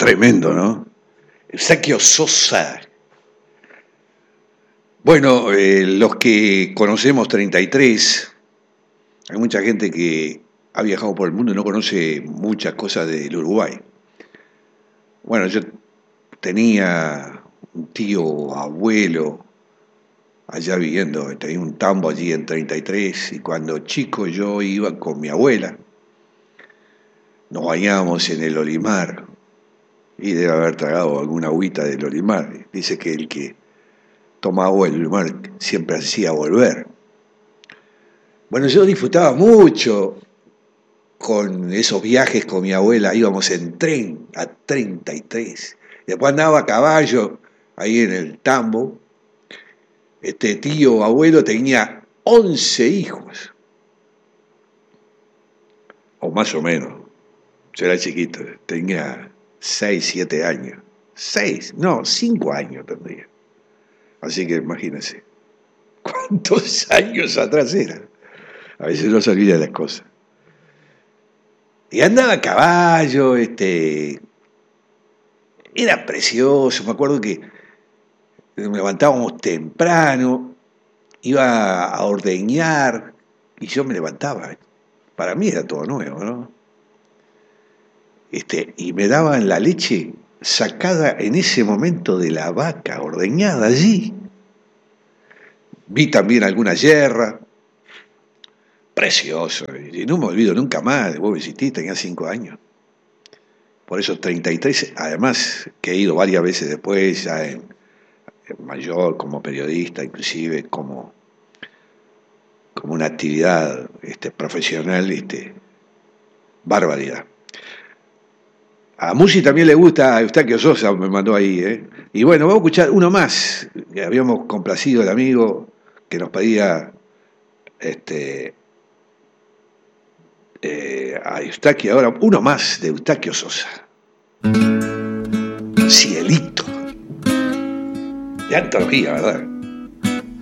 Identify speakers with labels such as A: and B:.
A: Tremendo, ¿no? Eustaquio Sosa. Bueno, los que conocemos 33, hay mucha gente que ha viajado por el mundo y no conoce muchas cosas del Uruguay. Bueno, yo tenía un tío abuelo allá viviendo, tenía un tambo allí en 33 y cuando chico yo iba con mi abuela, nos bañábamos en el Olimar y debe haber tragado alguna agüita del Olimar. Dice que el que toma agua del Olimar siempre hacía volver. Bueno, yo disfrutaba mucho con esos viajes con mi abuela, íbamos en tren a 33. Después andaba a caballo ahí en el tambo. Este tío abuelo tenía 11 hijos, o más o menos. Yo era chiquito, tenía 6, 7 años. 6, no, 5 años tendría. Así que imagínense, ¿cuántos años atrás era? A veces no se olvida las cosas. Y andaba a caballo, era precioso. Me acuerdo que nos levantábamos temprano, iba a ordeñar y yo me levantaba. Para mí era todo nuevo, ¿no? Y me daban la leche sacada en ese momento de la vaca, ordeñada allí. Vi también alguna yerra, precioso, y no me olvido nunca más, vos visité, tenía 5 años. Por eso 33, además que he ido varias veces después, ya en mayor, como periodista, inclusive como una actividad profesional, barbaridad. A Musi también le gusta, a Eustaquio Sosa me mandó ahí, ¿eh? Y bueno, vamos a escuchar uno más, que habíamos complacido al amigo que nos pedía a Eustaquio, ahora uno más de Eustaquio Sosa. Cielito. De antología, ¿verdad?